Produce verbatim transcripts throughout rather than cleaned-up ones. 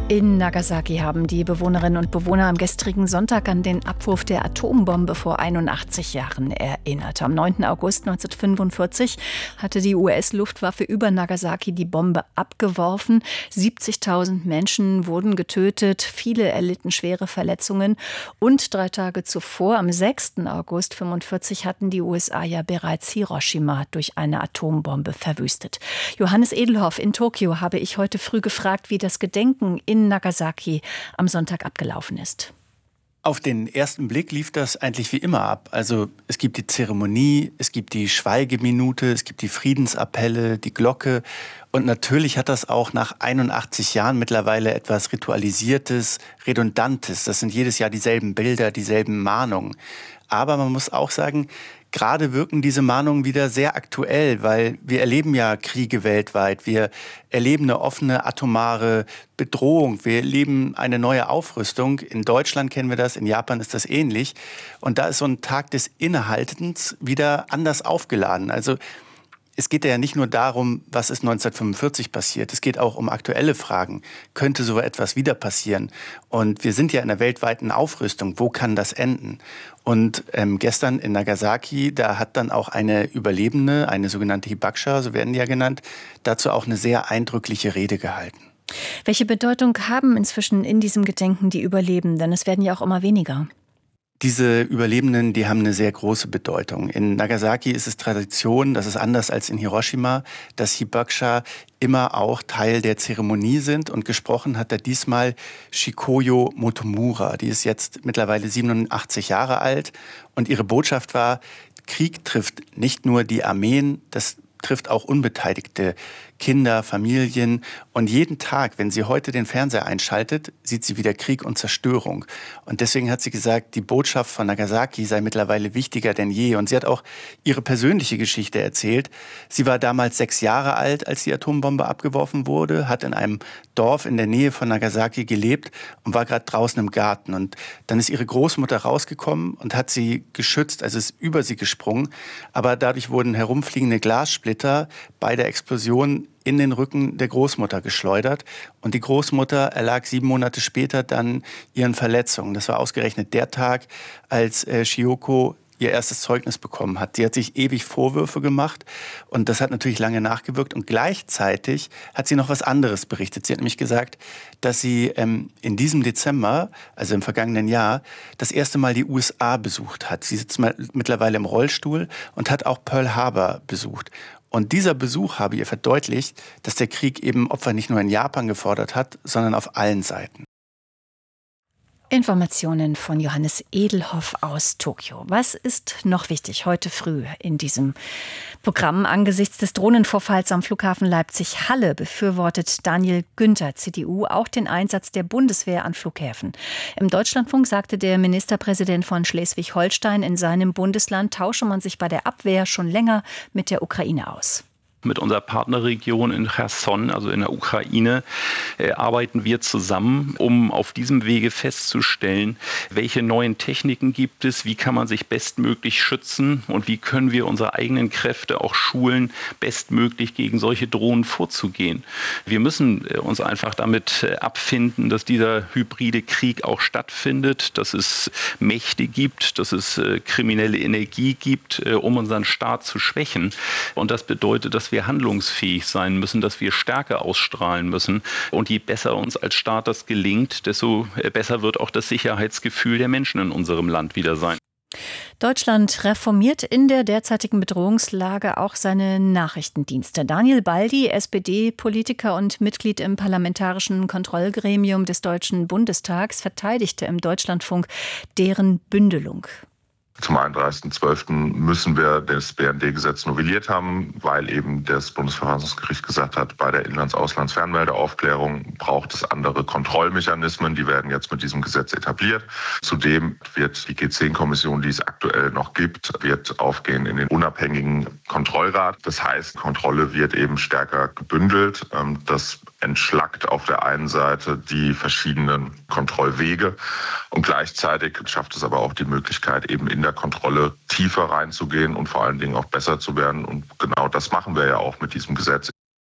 In Nagasaki haben die Bewohnerinnen und Bewohner am gestrigen Sonntag an den Abwurf der Atombombe vor einundachtzig Jahren erinnert. Am neunten August neunzehnhundertfünfundvierzig hatte die U S-Luftwaffe über Nagasaki die Bombe abgeworfen. siebzigtausend Menschen wurden getötet, viele erlitten schwere Verletzungen. Und drei Tage zuvor, am sechsten August neunzehnhundertfünfundvierzig, hatten die U S A ja bereits Hiroshima durch eine Atombombe verwüstet. Johannes Edelhoff in Tokio habe ich heute früh gefragt, wie das Gedenken in Nagasaki am Sonntag abgelaufen ist. Auf den ersten Blick lief das eigentlich wie immer ab. Also es gibt die Zeremonie, es gibt die Schweigeminute, es gibt die Friedensappelle, die Glocke. Und natürlich hat das auch nach einundachtzig Jahren mittlerweile etwas Ritualisiertes, Redundantes. Das sind jedes Jahr dieselben Bilder, dieselben Mahnungen. Aber man muss auch sagen, gerade wirken diese Mahnungen wieder sehr aktuell, weil wir erleben ja Kriege weltweit. Wir erleben eine offene atomare Bedrohung. Wir erleben eine neue Aufrüstung. In Deutschland kennen wir das, in Japan ist das ähnlich. Und da ist so ein Tag des Innehaltens wieder anders aufgeladen. Also es geht ja nicht nur darum, was ist neunzehnhundertfünfundvierzig passiert. Es geht auch um aktuelle Fragen. Könnte so etwas wieder passieren? Und wir sind ja in einer weltweiten Aufrüstung. Wo kann das enden? Und ähm, gestern in Nagasaki, da hat dann auch eine Überlebende, eine sogenannte Hibakusha, so werden die ja genannt, dazu auch eine sehr eindrückliche Rede gehalten. Welche Bedeutung haben inzwischen in diesem Gedenken die Überlebenden? Es werden ja auch immer weniger. Diese Überlebenden, die haben eine sehr große Bedeutung. In Nagasaki ist es Tradition, das ist anders als in Hiroshima, dass Hibakusha immer auch Teil der Zeremonie sind. Und gesprochen hat er diesmal Shikoyo Motomura. Die ist jetzt mittlerweile siebenundachtzig Jahre alt. Und ihre Botschaft war, Krieg trifft nicht nur die Armeen, das trifft auch unbeteiligte Kinder, Familien. Und jeden Tag, wenn sie heute den Fernseher einschaltet, sieht sie wieder Krieg und Zerstörung. Und deswegen hat sie gesagt, die Botschaft von Nagasaki sei mittlerweile wichtiger denn je. Und sie hat auch ihre persönliche Geschichte erzählt. Sie war damals sechs Jahre alt, als die Atombombe abgeworfen wurde, hat in einem Dorf in der Nähe von Nagasaki gelebt und war gerade draußen im Garten. Und dann ist ihre Großmutter rausgekommen und hat sie geschützt, also ist über sie gesprungen. Aber dadurch wurden herumfliegende Glassplitter bei der Explosion in den Rücken der Großmutter geschleudert. Und die Großmutter erlag sieben Monate später dann ihren Verletzungen. Das war ausgerechnet der Tag, als äh, Shiyoko ihr erstes Zeugnis bekommen hat. Sie hat sich ewig Vorwürfe gemacht und das hat natürlich lange nachgewirkt. Und gleichzeitig hat sie noch was anderes berichtet. Sie hat nämlich gesagt, dass sie ähm, in diesem Dezember, also im vergangenen Jahr, das erste Mal die U S A besucht hat. Sie sitzt mal, mittlerweile im Rollstuhl und hat auch Pearl Harbor besucht. Und dieser Besuch habe ihr verdeutlicht, dass der Krieg eben Opfer nicht nur in Japan gefordert hat, sondern auf allen Seiten. Informationen von Johannes Edelhoff aus Tokio. Was ist noch wichtig heute früh in diesem Programm? Angesichts des Drohnenvorfalls am Flughafen Leipzig-Halle befürwortet Daniel Günther, C D U, auch den Einsatz der Bundeswehr an Flughäfen. Im Deutschlandfunk sagte der Ministerpräsident von Schleswig-Holstein, in seinem Bundesland tausche man sich bei der Abwehr schon länger mit der Ukraine aus. Mit unserer Partnerregion in Cherson, also in der Ukraine, äh, arbeiten wir zusammen, um auf diesem Wege festzustellen, welche neuen Techniken gibt es, wie kann man sich bestmöglich schützen und wie können wir unsere eigenen Kräfte auch schulen, bestmöglich gegen solche Drohnen vorzugehen. Wir müssen äh, uns einfach damit äh, abfinden, dass dieser hybride Krieg auch stattfindet, dass es Mächte gibt, dass es äh, kriminelle Energie gibt, äh, um unseren Staat zu schwächen. Und das bedeutet, dass wir handlungsfähig sein müssen, dass wir Stärke ausstrahlen müssen. Und je besser uns als Staat das gelingt, desto besser wird auch das Sicherheitsgefühl der Menschen in unserem Land wieder sein. Deutschland reformiert in der derzeitigen Bedrohungslage auch seine Nachrichtendienste. Daniel Baldi, S P D-Politiker und Mitglied im Parlamentarischen Kontrollgremium des Deutschen Bundestags, verteidigte im Deutschlandfunk deren Bündelung. Zum einunddreißigsten zwölften müssen wir das B N D-Gesetz novelliert haben, weil eben das Bundesverfassungsgericht gesagt hat, bei der Inlands-Auslands-Fernmeldeaufklärung braucht es andere Kontrollmechanismen. Die werden jetzt mit diesem Gesetz etabliert. Zudem wird die G zehn Kommission, die es aktuell noch gibt, wird aufgehen in den unabhängigen Kontrollrat. Das heißt, Kontrolle wird eben stärker gebündelt. Das entschlackt auf der einen Seite die verschiedenen Kontrollwege und gleichzeitig schafft es aber auch die Möglichkeit, eben in der Kontrolle tiefer reinzugehen und vor allen Dingen auch besser zu werden. Und genau das machen wir ja auch mit diesem Gesetz.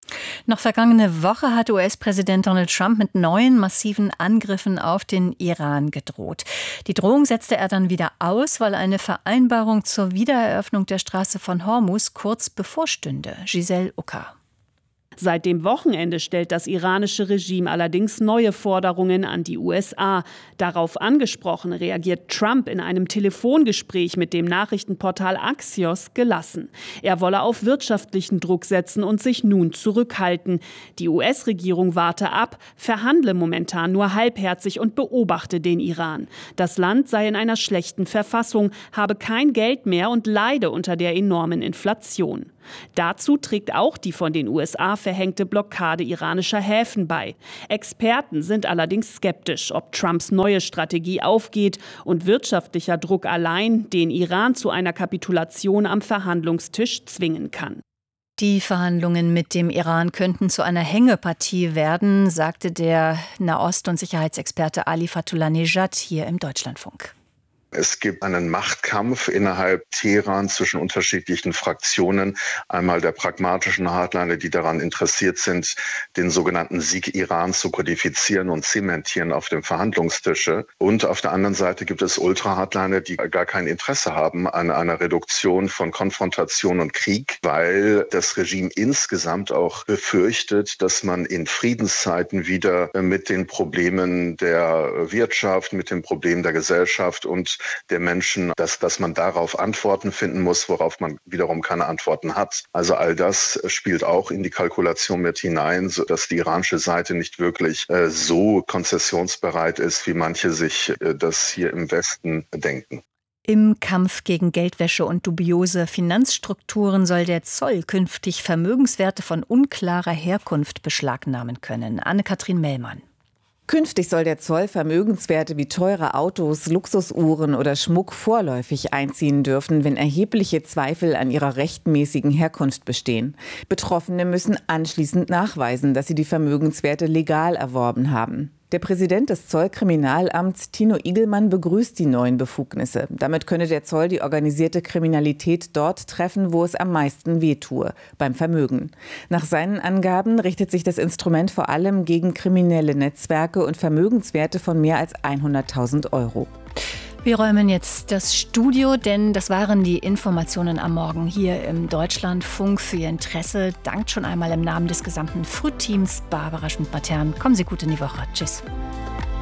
Noch vergangene Woche hat U S-Präsident Donald Trump mit neuen massiven Angriffen auf den Iran gedroht. Die Drohung setzte er dann wieder aus, weil eine Vereinbarung zur Wiedereröffnung der Straße von Hormuz kurz bevorstünde. Giselle Ucker. Seit dem Wochenende stellt das iranische Regime allerdings neue Forderungen an die U S A. Darauf angesprochen reagiert Trump in einem Telefongespräch mit dem Nachrichtenportal Axios gelassen. Er wolle auf wirtschaftlichen Druck setzen und sich nun zurückhalten. Die U S-Regierung warte ab, verhandle momentan nur halbherzig und beobachte den Iran. Das Land sei in einer schlechten Verfassung, habe kein Geld mehr und leide unter der enormen Inflation. Dazu trägt auch die von den U S A verhängte Blockade iranischer Häfen bei. Experten sind allerdings skeptisch, ob Trumps neue Strategie aufgeht und wirtschaftlicher Druck allein den Iran zu einer Kapitulation am Verhandlungstisch zwingen kann. Die Verhandlungen mit dem Iran könnten zu einer Hängepartie werden, sagte der Nahost- und Sicherheitsexperte Ali Fatullah-Nejad hier im Deutschlandfunk. Es gibt einen Machtkampf innerhalb Teheran zwischen unterschiedlichen Fraktionen. Einmal der pragmatischen Hardliner, die daran interessiert sind, den sogenannten Sieg Iran zu kodifizieren und zementieren auf dem Verhandlungstische. Und auf der anderen Seite gibt es Ultra-Hardliner, die gar kein Interesse haben an einer Reduktion von Konfrontation und Krieg, weil das Regime insgesamt auch befürchtet, dass man in Friedenszeiten wieder mit den Problemen der Wirtschaft, mit den Problemen der Gesellschaft und der Menschen, dass, dass man darauf Antworten finden muss, worauf man wiederum keine Antworten hat. Also all das spielt auch in die Kalkulation mit hinein, sodass die iranische Seite nicht wirklich äh, so konzessionsbereit ist, wie manche sich äh, das hier im Westen denken. Im Kampf gegen Geldwäsche und dubiose Finanzstrukturen soll der Zoll künftig Vermögenswerte von unklarer Herkunft beschlagnahmen können. Anne-Kathrin Mellmann. Künftig soll der Zoll Vermögenswerte wie teure Autos, Luxusuhren oder Schmuck vorläufig einziehen dürfen, wenn erhebliche Zweifel an ihrer rechtmäßigen Herkunft bestehen. Betroffene müssen anschließend nachweisen, dass sie die Vermögenswerte legal erworben haben. Der Präsident des Zollkriminalamts, Tino Igelmann, begrüßt die neuen Befugnisse. Damit könne der Zoll die organisierte Kriminalität dort treffen, wo es am meisten wehtue, beim Vermögen. Nach seinen Angaben richtet sich das Instrument vor allem gegen kriminelle Netzwerke und Vermögenswerte von mehr als hunderttausend Euro. Wir räumen jetzt das Studio, denn das waren die Informationen am Morgen hier im Deutschlandfunk. Für Ihr Interesse dankt schon einmal im Namen des gesamten Frühteams Barbara Schmidt-Matern. Kommen Sie gut in die Woche. Tschüss.